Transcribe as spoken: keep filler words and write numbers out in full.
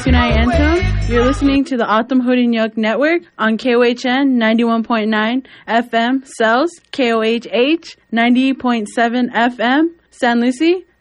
Sunai Anton. You're listening to the Atom Hodinyuk Network on K O H N ninety-one point nine F M, Cells, K O H H ninety point seven F M, San Lucie,